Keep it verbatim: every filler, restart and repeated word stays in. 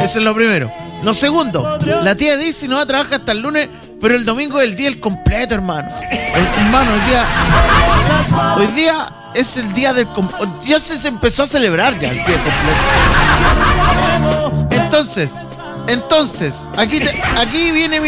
Eso es lo primero. Lo segundo, la tía Daisy no va a trabajar hasta el lunes, pero el domingo es el día el completo, hermano. El, hermano, hoy día... Hoy día es el día del... Ya se, se empezó a celebrar ya el día completo. Entonces, entonces, aquí, te, aquí viene mi...